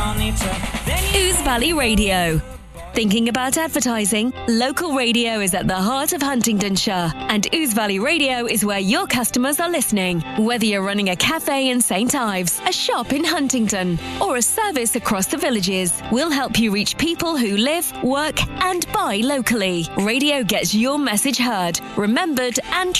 Ouse Valley Radio. Thinking about advertising? Local radio is at the heart of Huntingdonshire, and Ouse Valley Radio is where your customers are listening. Whether you're running a cafe in St Ives, a shop in Huntingdon, or a service across the villages, we'll help you reach people who live, work and buy locally. Radio gets your message heard, remembered and